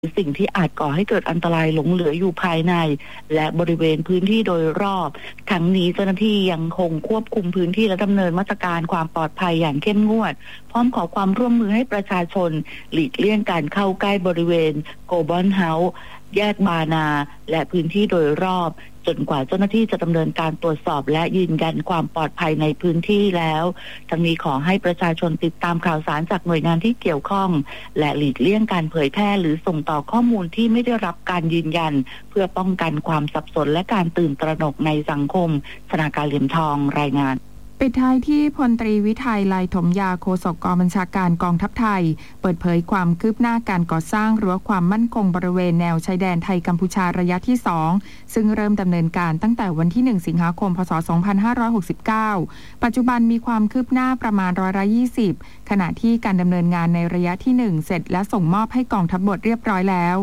สิ่งที่อาจก่อให้เกิดอันตรายหลงเหลืออยู่ภายในและบริเวณพื้นที่โดยรอบทั้งนี้เจ้าหน้าที่ยังคงควบคุมพื้นที่และดำเนินมาตรการความปลอดภัยอย่างเข้มงวดพร้อมขอความร่วมมือให้ประชาชนหลีกเลี่ยงการเข้าใกล้บริเวณโกลบอลเฮาส์แยกบานาและพื้นที่โดยรอบจนกว่าเจ้าหน้าที่จะดำเนินการตรวจสอบและยืนยันความปลอดภัยในพื้นที่แล้วทั้งนี้ขอให้ประชาชนติดตามข่าวสารจากหน่วยงานที่เกี่ยวข้องและหลีกเลี่ยงการเผยแพร่หรือส่งต่อข้อมูลที่ไม่ได้รับการยืนยันเพื่อป้องกันความสับสนและการตื่นตระหนกในสังคมธนาคารเหรียญทองรายงานปิดท้ายที่พลตรีวิทัย ไลถมยาโฆษกกองบัญชาการกองทัพไทยเปิดเผยความคืบหน้าการก่อสร้างรั้วความมั่นคงบริเวณแนวชายแดนไทยกัมพูชาระยะที่ 2ซึ่งเริ่มดำเนินการตั้งแต่วันที่ 1 สิงหาคม พศ 2569 ปัจจุบันมีความคืบหน้าประมาณ20%ขณะที่การดำเนินงานในระยะที่ 1 เสร็จและส่งมอบให้กองทัพบกเรียบร้อยแล้ว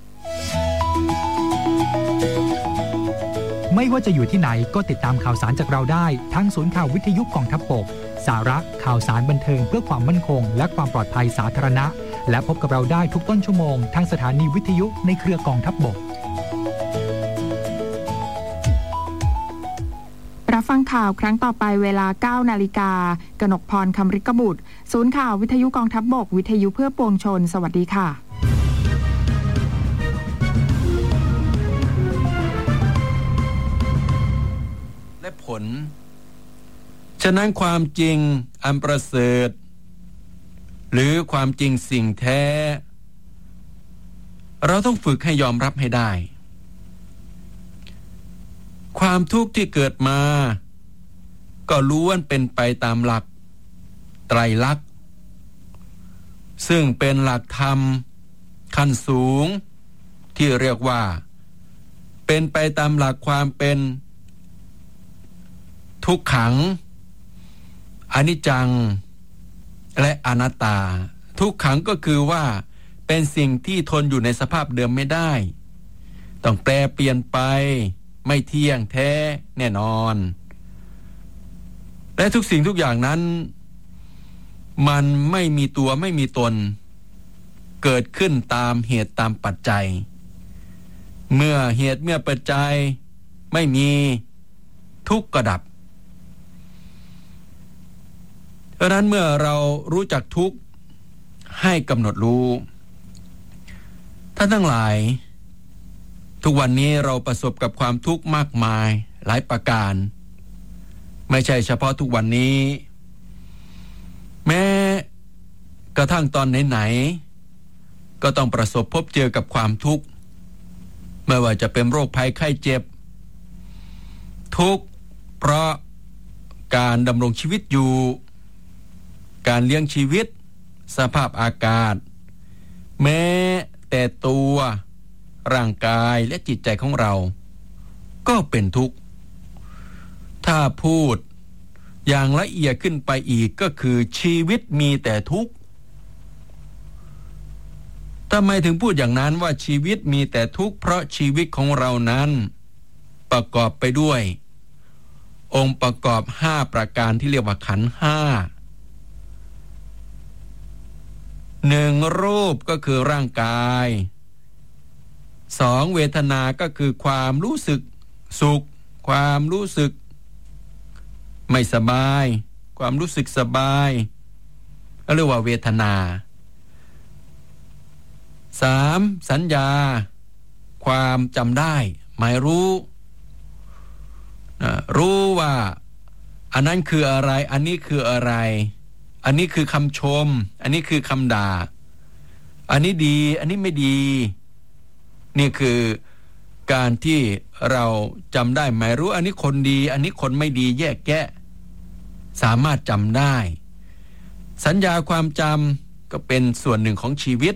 ไม่ว่าจะอยู่ที่ไหนก็ติดตามข่าวสารจากเราได้ทั้งศูนย์ข่าววิทยุกองทัพบกสาระข่าวสารบันเทิงเพื่อความมั่นคงและความปลอดภัยสาธารณะและพบกับเราได้ทุกต้นชั่วโมงทางสถานีวิทยุในเครือกองทัพบกรับฟังข่าวครั้งต่อไปเวลา 9 นาฬิกา กนกพร คำริกบุตรศูนย์ข่าววิทยุกองทัพบกวิทยุเพื่อปวงชนสวัสดีค่ะและผลฉะนั้นความจริงอันประเสริฐหรือความจริงสิ่งแท้เราต้องฝึกให้ยอมรับให้ได้ความทุกข์ที่เกิดมาก็ล้วนเป็นไปตามหลักไตรลักษณ์ซึ่งเป็นหลักธรรมขั้นสูงที่เรียกว่าเป็นไปตามหลักความเป็นทุกขังอนิจจังและอนัตตาทุกขังก็คือว่าเป็นสิ่งที่ทนอยู่ในสภาพเดิมไม่ได้ต้องแปรเปลี่ยนไปไม่เที่ยงแท้แน่นอนและทุกสิ่งทุกอย่างนั้นมันไม่มีตัวไม่มีตนเกิดขึ้นตามเหตุตามปัจจัยเมื่อเหตุเมื่อปัจจัยไม่มีทุกข์ก็ดับเพราะนั้นเมื่อเรารู้จักทุกข์ให้กำหนดรู้ท่านทั้งหลายทุกวันนี้เราประสบกับความทุกข์มากมายหลายประการไม่ใช่เฉพาะทุกวันนี้แม้กระทั่งตอนไหนๆก็ต้องประสบพบเจอกับความทุกข์ไม่ว่าจะเป็นโรคภัยไข้เจ็บทุกข์เพราะการดำรงชีวิตอยู่การเลี้ยงชีวิตสภาพอากาศแม้แต่ตัวร่างกายและจิตใจของเราก็เป็นทุกข์ถ้าพูดอย่างละเอียดขึ้นไปอีกก็คือชีวิตมีแต่ทุกข์ทำไมถึงพูดอย่างนั้นว่าชีวิตมีแต่ทุกข์เพราะชีวิตของเรานั้นประกอบไปด้วยองค์ประกอบ5ประการที่เรียกว่าขันธ์5 1รูปก็คือร่างกาย2เวทนาก็คือความรู้สึกสุขความรู้สึกไม่สบายความรู้สึกสบายเรียกว่าเวทนา3สัญญาความจำได้หมายรู้ว่าอันนั้นคืออะไรอันนี้คืออะไรอันนี้คือคำชมอันนี้คือคำด่าอันนี้ดีอันนี้ไม่ดีนี่คือการที่เราจำได้หมายรู้อันนี้คนดีอันนี้คนไม่ดีแยกแยะสามารถจำได้สัญญาความจำก็เป็นส่วนหนึ่งของชีวิต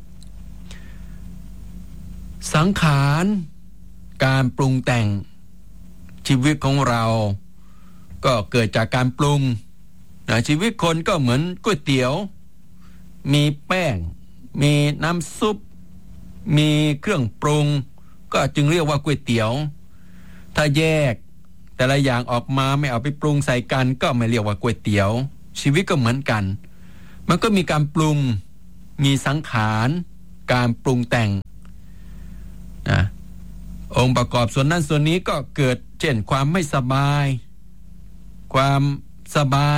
สังขารการปรุงแต่งชีวิตของเราก็เกิดจากการปรุงชีวิตคนก็เหมือนก๋วยเตี๋ยวมีแป้งมีน้ำซุปมีเครื่องปรุงก็จึงเรียกว่าก๋วยเตี๋ยวถ้าแยกแต่ละอย่างออกมาไม่เอาไปปรุงใส่กันก็ไม่เรียกว่าก๋วยเตี๋ยวชีวิตก็เหมือนกันมันก็มีการปรุงมีสังขารการปรุงแต่งนะองค์ประกอบส่วนนั้นส่วนนี้ก็เกิดเช่นความไม่สบายความสบาย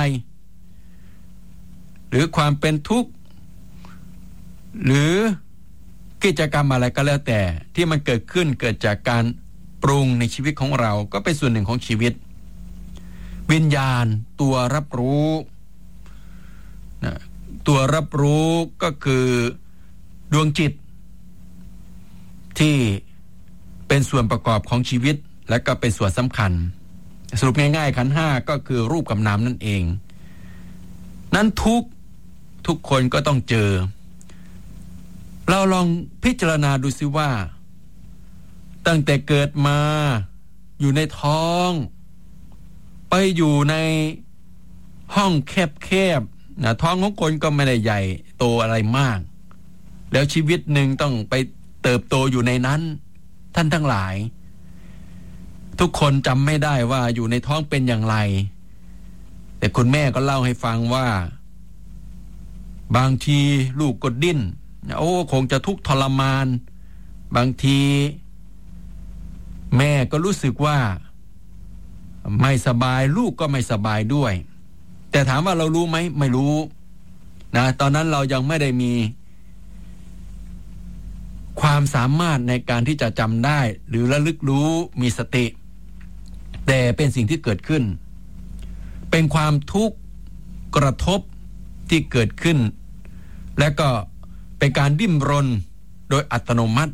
หรือความเป็นทุกข์หรือกิจกรรมอะไรก็แล้วแต่ที่มันเกิดขึ้นเกิดจากการปรุงในชีวิตของเราก็เป็นส่วนหนึ่งของชีวิตวิญญาณตัวรับรู้นะตัวรับรู้ก็คือดวงจิตที่เป็นส่วนประกอบของชีวิตและก็เป็นส่วนสำคัญสรุปง่ายๆขันธ์ห้าก็คือรูปกับนามนั่นเองนั้นทุกคนก็ต้องเจอเราลองพิจารณาดูสิว่าตั้งแต่เกิดมาอยู่ในท้องไปอยู่ในห้องแคบๆนะท้องของคนก็ไม่ได้ใหญ่โตอะไรมากแล้วชีวิตหนึ่งต้องไปเติบโตอยู่ในนั้นท่านทั้งหลายทุกคนจำไม่ได้ว่าอยู่ในท้องเป็นอย่างไรแต่คุณแม่ก็เล่าให้ฟังว่าบางทีลูกก็ดิ้นโอ้คงจะทุกข์ทรมานบางทีแม่ก็รู้สึกว่าไม่สบายลูกก็ไม่สบายด้วยแต่ถามว่าเรารู้ไหมไม่รู้นะตอนนั้นเรายังไม่ได้มีความสามารถในการที่จะจำได้หรือระลึกรู้มีสติแต่เป็นสิ่งที่เกิดขึ้นเป็นความทุกข์กระทบที่เกิดขึ้นและก็เป็นการดิ้นรนโดยอัตโนมัติ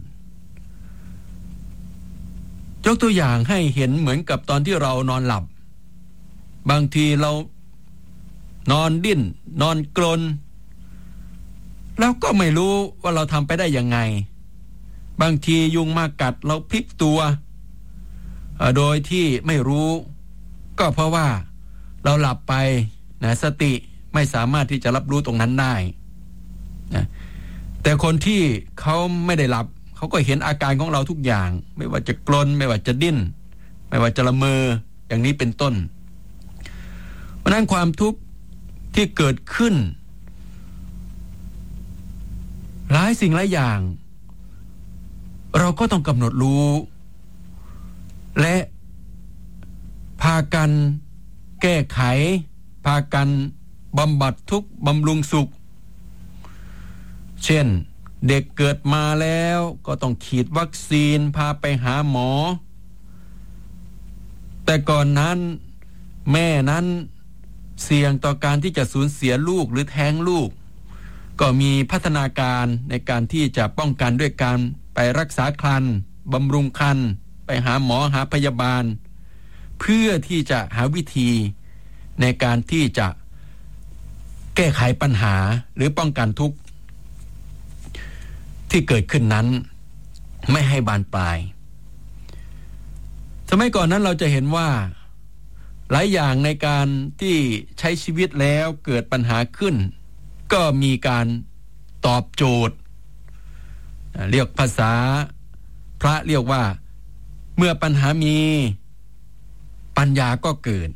ยกตัวอย่างให้เห็นเหมือนกับตอนที่เรานอนหลับบางทีเรานอนดิ้นนอนกรนเราก็ไม่รู้ว่าเราทำไปได้ยังไงบางทียุงมากัดเราพลิกตัวโดยที่ไม่รู้ก็เพราะว่าเราหลับไปนะสติไม่สามารถที่จะรับรู้ตรงนั้นได้นะแต่คนที่เขาไม่ได้หลับเขาก็เห็นอาการของเราทุกอย่างไม่ว่าจะกรนไม่ว่าจะดิ้นไม่ว่าจะละเมออย่างนี้เป็นต้นเพราะนั้นความทุกข์ที่เกิดขึ้นหลายสิ่งหลายอย่างเราก็ต้องกำหนดรู้และพากันแก้ไขพากันบำบัดทุกข์บำรุงสุขเช่นเด็กเกิดมาแล้วก็ต้องฉีดวัคซีนพาไปหาหมอแต่ก่อนนั้นแม่นั้นเสี่ยงต่อการที่จะสูญเสียลูกหรือแท้งลูกก็มีพัฒนาการในการที่จะป้องกันด้วยการไปรักษาครรภ์บำรุงครรภ์ไปหาหมอหาพยาบาลเพื่อที่จะหาวิธีในการที่จะแก้ไขปัญหาหรือป้องกันทุกข์ที่เกิดขึ้นนั้นไม่ให้บานปลายสมัยก่อนนั้นเราจะเห็นว่าหลายอย่างในการที่ใช้ชีวิตแล้วเกิดปัญหาขึ้นก็มีการตอบโจทย์เรียกภาษาพระเรียกว่าเมื่อปัญหามีปัญญาก็เกิด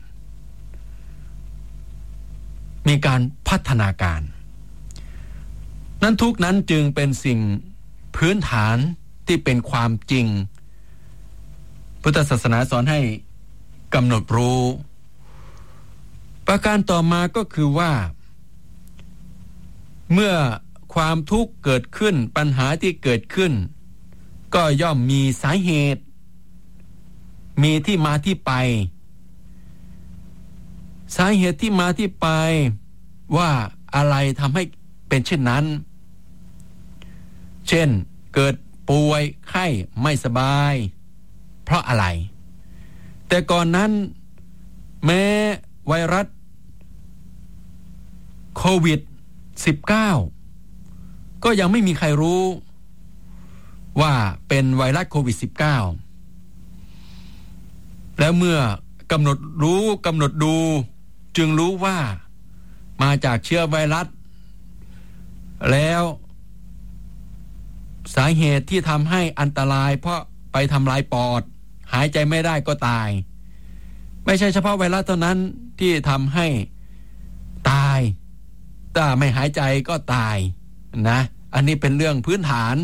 มีการพัฒนาการนั้นทุกนั้นจึงเป็นสิ่งพื้นฐานที่เป็นความจริงพุทธศาสนาสอนให้กำหนดรู้ประการต่อมาก็คือว่าเมื่อความทุกข์เกิดขึ้นปัญหาที่เกิดขึ้นก็ย่อมมีสาเหตุมีที่มาที่ไปสาเหตุที่มาที่ไปว่าอะไรทำให้เป็นเช่นนั้นเช่นเกิดป่วยไข้ไม่สบายเพราะอะไรแต่ก่อนนั้นแม้ไวรัสโควิด-19 ก็ยังไม่มีใครรู้ว่าเป็นไวรัสโควิด -19 แล้วเมื่อกำหนดรู้กำหนดดูจึงรู้ว่ามาจากเชื้อไวรัสแล้วสาเหตุที่ทำให้อันตรายเพราะไปทำลายปอดหายใจไม่ได้ก็ตายไม่ใช่เฉพาะไวรัสเท่านั้นที่ทำให้ตายถ้าไม่หายใจก็ตายนะอันนี้เป็นเรื่องพื้นฐาน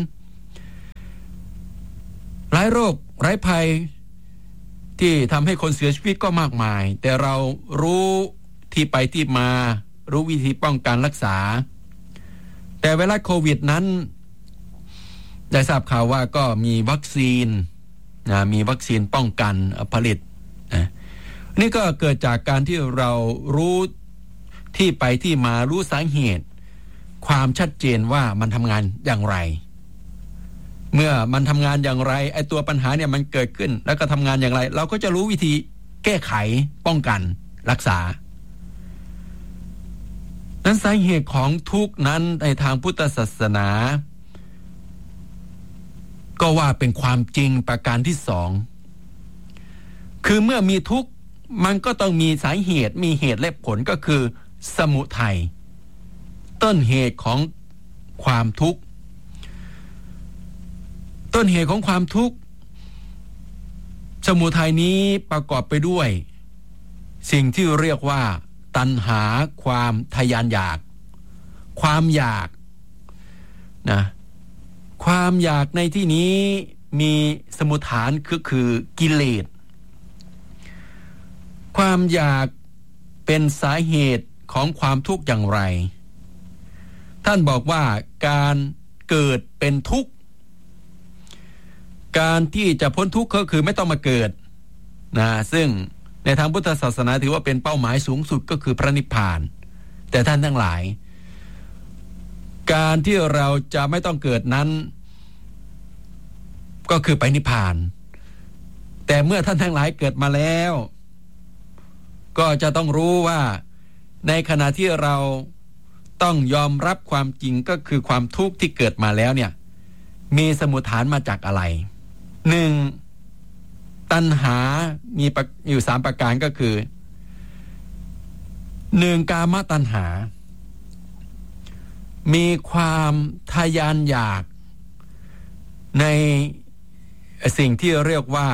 หลายโรคหลายภัยที่ทำให้คนเสียชีวิตก็มากมายแต่เรารู้ที่ไปที่มารู้วิธีป้องกันรักษาแต่ไวรัสโควิดนั้นได้ทราบข่าวว่าก็มีวัคซีนมีวัคซีนป้องกันผลิตนี่ก็เกิดจากการที่เรารู้ที่ไปที่มารู้สาเหตุความชัดเจนว่ามันทำงานอย่างไรเมื่อมันทำงานอย่างไรไอ้ตัวปัญหาเนี่ยมันเกิดขึ้นแล้วก็ทำงานอย่างไรเราก็จะรู้วิธีแก้ไขป้องกันรักษานั้นสาเหตุของทุกข์นั้นในทางพุทธศาสนาก็ว่าเป็นความจริงประการที่สองคือเมื่อมีทุกข์มันก็ต้องมีสาเหตุมีเหตุและผลก็คือสมุทัยต้นเหตุของความทุกข์ต้นเหตุของความทุกข์สมุทัยนี้ประกอบไปด้วยสิ่งที่เรียกว่าตัณหาความทะยานอยากความอยากนะความอยากในที่นี้มีสมุฏฐานคือกิเลสความอยากเป็นสาเหตุของความทุกข์อย่างไรท่านบอกว่าการเกิดเป็นทุกข์การที่จะพ้นทุกข์ก็คือไม่ต้องมาเกิดนะซึ่งในทางพุทธศาสนาถือว่าเป็นเป้าหมายสูงสุดก็คือพระนิพพานแต่ท่านทั้งหลายการที่เราจะไม่ต้องเกิดนั้นก็คือไปนิพพานแต่เมื่อท่านทั้งหลายเกิดมาแล้วก็จะต้องรู้ว่าในขณะที่เราต้องยอมรับความจริงก็คือความทุกข์ที่เกิดมาแล้วเนี่ยมีสมุฏฐานมาจากอะไร1ตัณหามีอยู่3ประการก็คือ1กามตัณหามีความทะยานอยากในสิ่งที่เรียกว่า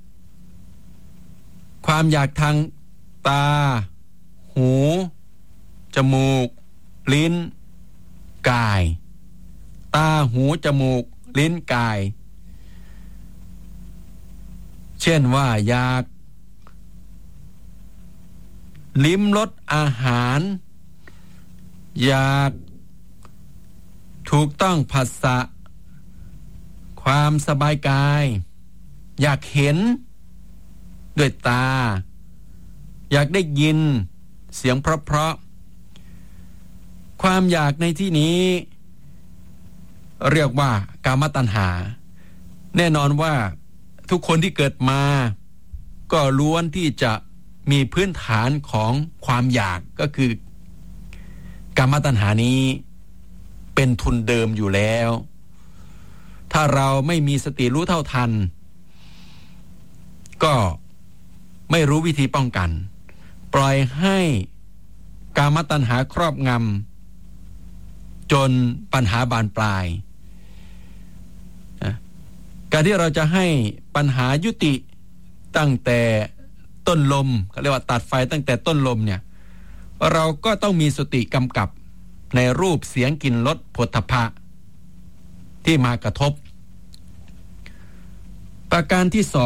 ความอยากทางตาหูจมูกลิ้นกายตาหูจมูกลิ้นกายเช่นว่าอยากลิ้มรสอาหารอยากถูกต้องผัสสะความสบายกายอยากเห็นด้วยตาอยากได้ยินเสียงเพราะๆความอยากในที่นี้เรียกว่ากามตัณหาแน่นอนว่าทุกคนที่เกิดมาก็ล้วนที่จะมีพื้นฐานของความอยากก็คือกามตัณหานี้เป็นทุนเดิมอยู่แล้วถ้าเราไม่มีสติรู้เท่าทันก็ไม่รู้วิธีป้องกันปล่อยให้กามตัณหาครอบงำจนปัญหาบานปลายการที่เราจะให้ปัญหายุติตั้งแต่ต้นลมเขาเรียกว่าตัดไฟตั้งแต่ต้นลมเนี่ยเราก็ต้องมีสติกำกับในรูปเสียงกลิ่นรสโผฏฐัพพะที่มากระทบประการที่2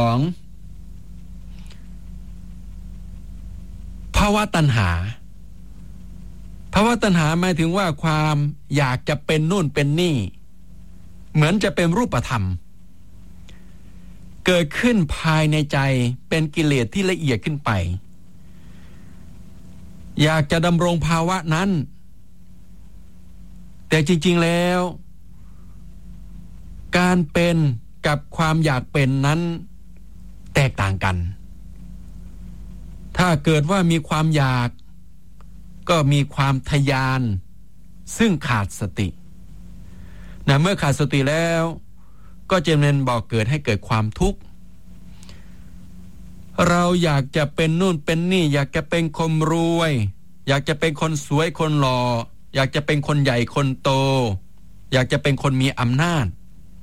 ภาวะตัณหาภาวะตัณหาหมายถึงว่าความอยากจะเป็นนู่นเป็นนี่เหมือนจะเป็นรูปธรรมเกิดขึ้นภายในใจเป็นกิเลสที่ละเอียดขึ้นไปอยากจะดำรงภาวะนั้นแต่จริงๆแล้วการเป็นกับความอยากเป็นนั้นแตกต่างกันถ้าเกิดว่ามีความอยากก็มีความทะยานซึ่งขาดสตินะเมื่อขาดสติแล้วก็จะเป็นบ่อเกิดให้เกิดความทุกข์เราอยากจะเป็นนู่นเป็นนี่อยากจะเป็นคนรวยอยากจะเป็นคนสวยคนหล่ออยากจะเป็นคนใหญ่คนโตอยากจะเป็นคนมีอำนาจ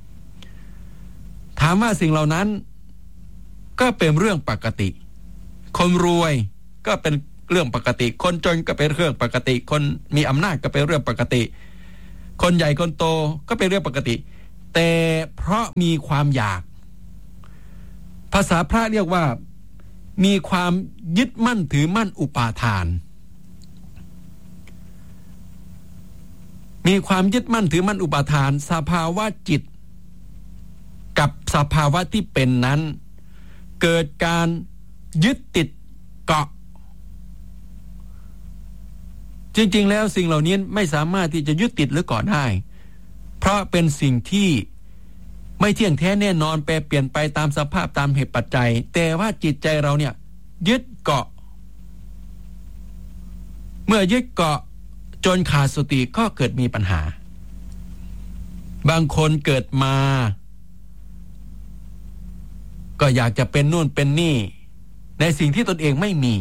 ถามว่าสิ่งเหล่านั้นก็เป็นเรื่องปกติคนรวยก็เป็นเรื่องปกติคนจนก็เป็นเรื่องปกติคนมีอำนาจก็เป็นเรื่องปกติคนใหญ่คนโตก็เป็นเรื่องปกติแต่เพราะมีความอยากภาษาพระเรียกว่ามีความยึดมั่นถือมั่นอุปาทานมีความยึดมั่นถือมั่นอุปาทานสภาวะจิตกับสภาวะที่เป็นนั้นเกิดการยึดติดเกาะจริงๆแล้วสิ่งเหล่านี้ไม่สามารถที่จะยึดติดหรือเกาะได้เพราะเป็นสิ่งที่ไม่เที่ยงแท้แน่นอนแปรเปลี่ยนไปตามสภาพตามเหตุปัจจัยแต่ว่าจิตใจเราเนี่ยยึดเกาะเมื่อยึดเกาะจนขาดสติก็เกิดมีปัญหาบางคนเกิดมาก็อยากจะเป็นนู่นเป็นนี่ในสิ่งที่ตนเองไม่มี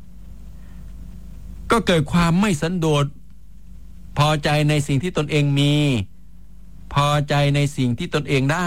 ก็เกิดความไม่สันโดษพอใจในสิ่งที่ตนเองมีพอใจในสิ่งที่ตนเองได้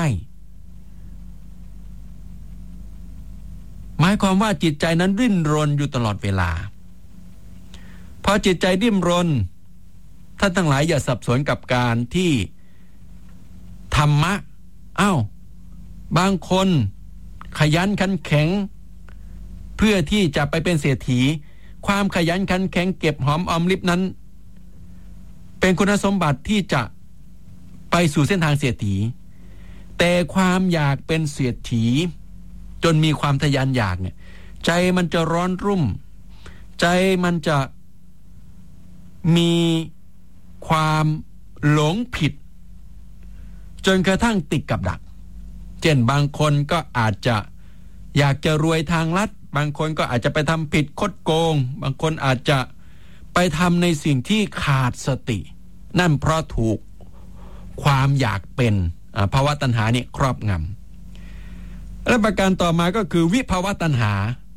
หมายความว่าจิตใจนั้นดิ้นรนอยู่ตลอดเวลาพอจิตใจดิ้นรนท่านทั้งหลายอย่าสับสนกับการที่ธรรมะบางคนขยันขันแข็งเพื่อที่จะไปเป็นเศรษฐีความขยันขันแข็งเก็บหอมออมริบนั้นเป็นคุณสมบัติที่จะไปสู่เส้นทางเศรษฐีแต่ความอยากเป็นเศรษฐีจนมีความทะยานอยากเนี่ยใจมันจะร้อนรุ่มใจมันจะมีความหลงผิดจนกระทั่งติดกับดักเช่นบางคนก็อาจจะอยากจะรวยทางลัดบางคนก็อาจจะไปทำผิดคดโกงบางคนอาจจะไปทำในสิ่งที่ขาดสตินั่นเพราะถูกความอยากเป็นภาวะตัณหาเนี่ยครอบงำและประการต่อมาก็คือวิภาวะตัณหา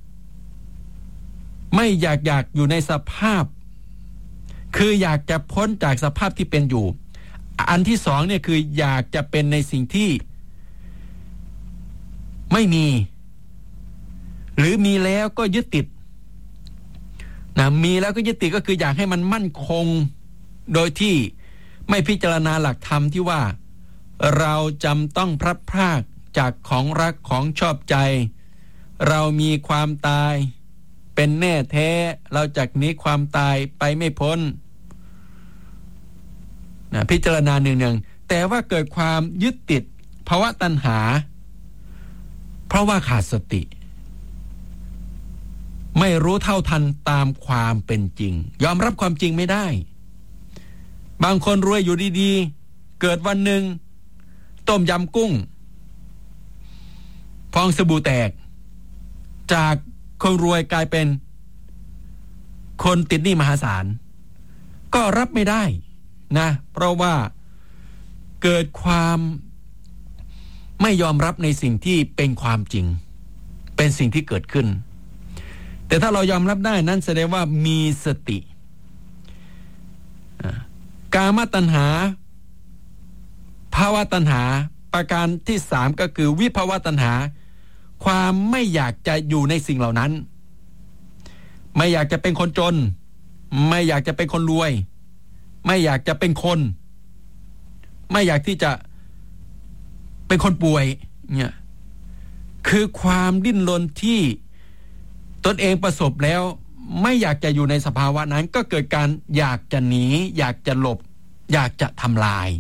ไม่อยากอยู่ในสภาพคืออยากจะพ้นจากสภาพที่เป็นอยู่อันที่สองเนี่ยคืออยากจะเป็นในสิ่งที่ไม่มีหรือมีแล้วก็ยึดติดมีแล้วก็ยึดติดก็คืออยากให้มันมั่นคงโดยที่ไม่พิจารณาหลักธรรมที่ว่าเราจำต้องพลัดพรากจากของรักของชอบใจเรามีความตายเป็นแน่แท้เราจากนี้ความตายไปไม่พ้นพิจารณาหนึ่งแต่ว่าเกิดความยึดติดภาวะตัณหาเพราะว่าขาดสติไม่รู้เท่าทันตามความเป็นจริงยอมรับความจริงไม่ได้บางคนรวยอยู่ดีๆเกิดวันหนึ่งต้มยำกุ้งฟองสบู่แตกจากคนรวยกลายเป็นคนติดหนี้มหาศาลก็รับไม่ได้นะเพราะว่าเกิดความไม่ยอมรับในสิ่งที่เป็นความจริงเป็นสิ่งที่เกิดขึ้นแต่ถ้าเรายอมรับได้นั้นแสดงว่ามีสติกามตัณหาภาวะตัณหาประการที่สามก็คือวิภาวะตัณหาความไม่อยากจะอยู่ในสิ่งเหล่านั้นไม่อยากจะเป็นคนจนไม่อยากจะเป็นคนรวยไม่อยากจะเป็นคนไม่อยากที่จะเป็นคนป่วยเนี่ยคือความดิ้นรนที่ตนเองประสบแล้วไม่อยากจะอยู่ในสภาวะนั้นก็เกิดการอยากจะหนีอยากจะหลบอยากจะทำลาย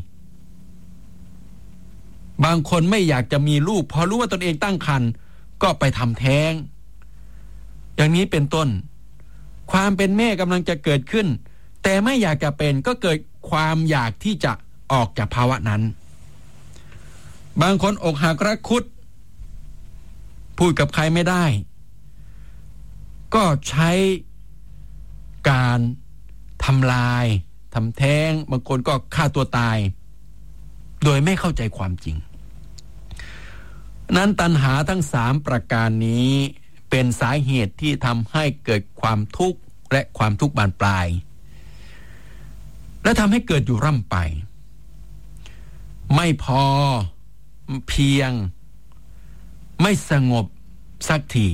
บางคนไม่อยากจะมีลูกพอรู้ว่าตนเองตั้งครรภ์ก็ไปทำแท้งอย่างนี้เป็นต้นความเป็นแม่กำลังจะเกิดขึ้นแต่ไม่อยากจะเป็นก็เกิดความอยากที่จะออกจากภาวะนั้นบางคนอกหักรักคุดพูดกับใครไม่ได้ก็ใช้การทำลายทำแท้งบางคนก็ฆ่าตัวตายโดยไม่เข้าใจความจริงนั้นตัณหาทั้ง3ประการนี้เป็นสาเหตุที่ทำให้เกิดความทุกข์และความทุกข์บานปลายและทำให้เกิดอยู่ร่ำไปไม่พอเพียงไม่สงบสักที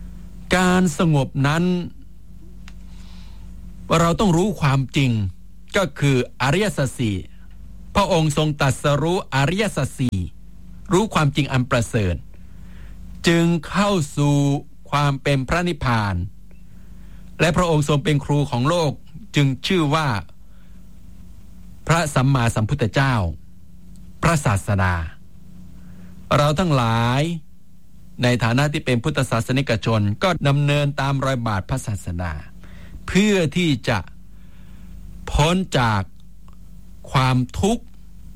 การสงบนั้นเราต้องรู้ความจริงก็คืออริยสัจสี่พระองค์ทรงตรัสรู้อริยสัจสี่รู้ความจริงอันประเสริฐจึงเข้าสู่ความเป็นพระนิพพานและพระองค์ทรงเป็นครูของโลกจึงชื่อว่าพระสัมมาสัมพุทธเจ้าพระศาสดาเราทั้งหลายในฐานะที่เป็นพุทธศาสนิกชนก็ดำเนินตามรอยบาทพระศาสดาเพื่อที่จะพ้นจากความทุกข์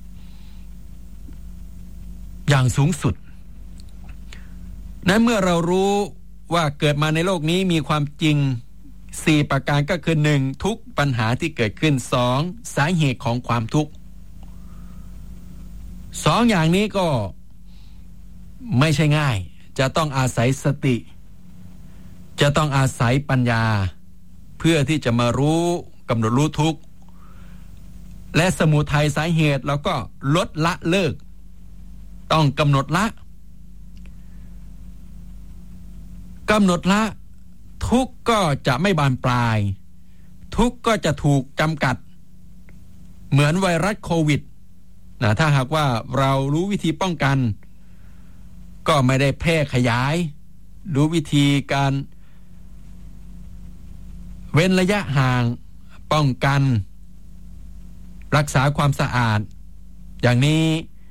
อย่างสูงสุดนั้นเมื่อเรารู้ว่าเกิดมาในโลกนี้มีความจริง4ประการก็คือ1ทุกปัญหาที่เกิดขึ้น2สาเหตุของความทุกข์2อย่างนี้ก็ไม่ใช่ง่ายจะต้องอาศัยสติจะต้องอาศัยปัญญาเพื่อที่จะมารู้กำหนดรู้ทุกข์และสมุทัยสาเหตุแล้วก็ลดละเลิกต้องกำหนดละทุกข์ก็จะไม่บานปลายทุกข์ก็จะถูกจำกัดเหมือนไวรัสโควิดนะถ้าหากว่าเรารู้วิธีป้องกันก็ไม่ได้แพร่ขยายรู้วิธีการเว้นระยะห่างป้องกันรักษาความสะอาดอย่างนี้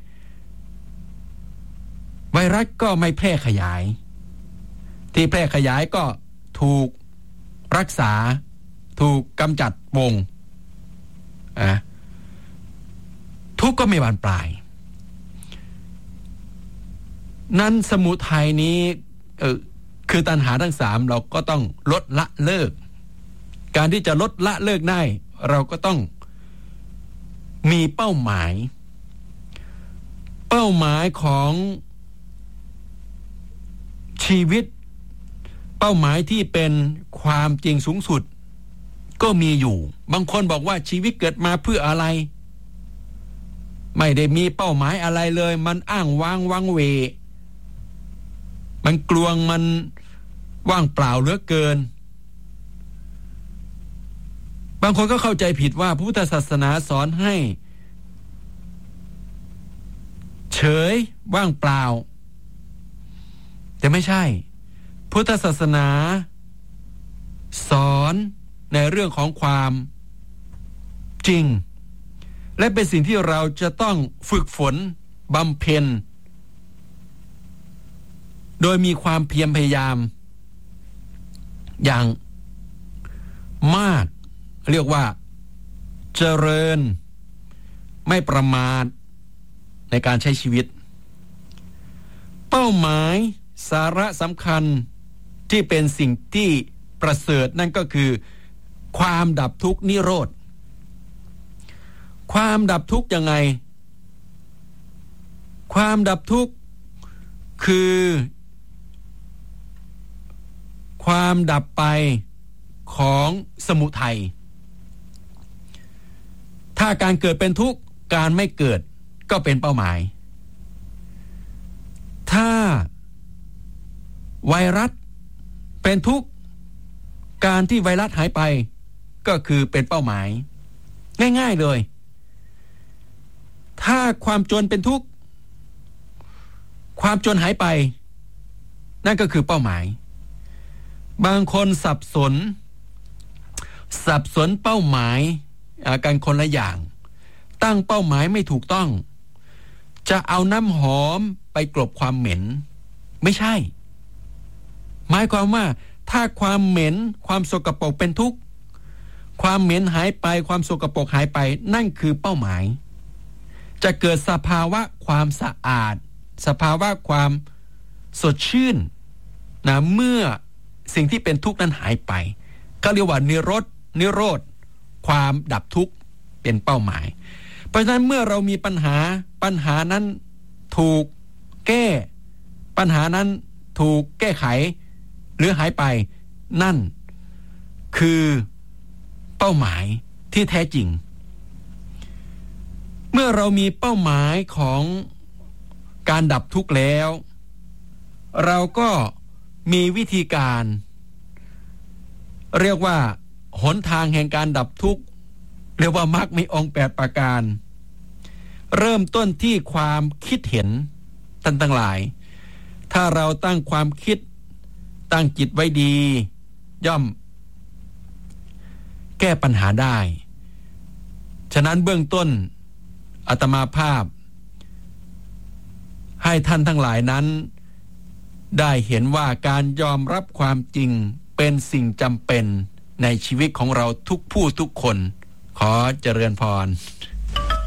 ไวรัสก็ไม่แพร่ขยายที่แพร่ขยายก็ถูกรักษาถูกกำจัดวงทุกข์ก็ไม่บานปลายนั้นสมุทัยนี้คือตัณหาทั้ง3เราก็ต้องลดละเลิกการที่จะลดละเลิกได้เราก็ต้องมีเป้าหมายของชีวิตเป้าหมายที่เป็นความจริงสูงสุดก็มีอยู่บางคนบอกว่าชีวิตเกิดมาเพื่ออะไรไม่ได้มีเป้าหมายอะไรเลยมันอ้างว้างวังเวมันกลวงมันว่างเปล่าเหลือเกินบางคนก็เข้าใจผิดว่าพุทธศาสนาสอนให้เฉยว่างเปล่าแต่ไม่ใช่พุทธศาสนาสอนในเรื่องของความจริงและเป็นสิ่งที่เราจะต้องฝึกฝนบำเพ็ญโดยมีความเพียรพยายามอย่างมากเรียกว่าเจริญไม่ประมาทในการใช้ชีวิตเป้าหมายสาระสำคัญที่เป็นสิ่งที่ประเสริฐนั่นก็คือความดับทุกข์นิโรธความดับทุกข์ยังไงความดับทุกข์คือความดับไปของสมุทัยถ้าการเกิดเป็นทุกข์การไม่เกิดก็เป็นเป้าหมายถ้าไวรัสเป็นทุกข์การที่ไวรัสหายไปก็คือเป็นเป้าหมายง่ายๆเลยถ้าความจนเป็นทุกข์ความจนหายไปนั่นก็คือเป้าหมายบางคนสับสนเป้าหมายกันคนละอย่างตั้งเป้าหมายไม่ถูกต้องจะเอาน้ำหอมไปกลบความเหม็นไม่ใช่หมายความว่าถ้าความเหม็นความสกปรกเป็นทุกข์ความเหม็นหายไปความสกปรกหายไปนั่นคือเป้าหมายจะเกิดสภาวะความสะอาดสภาวะความสดชื่นนะเมื่อสิ่งที่เป็นทุกข์นั้นหายไปก็เรียกว่านิโรธความดับทุกข์เป็นเป้าหมายเพราะฉะนั้นเมื่อเรามีปัญหานั้นถูกแก้ปัญหานั้นถูกแก้ไขหรือหายไปนั่นคือเป้าหมายที่แท้จริงเมื่อเรามีเป้าหมายของการดับทุกข์แล้วเราก็มีวิธีการเรียกว่าหนทางแห่งการดับทุกข์เรียกว่ามรรคมีองค์8ประการเริ่มต้นที่ความคิดเห็นท่านทั้งหลายถ้าเราตั้งความคิดตั้งจิตไว้ดีย่อมแก้ปัญหาได้ฉะนั้นเบื้องต้นอาตมาภาพให้ท่านทั้งหลายนั้นได้เห็นว่าการยอมรับความจริงเป็นสิ่งจำเป็นในชีวิตของเราทุกผู้ทุกคนขอเจริญพร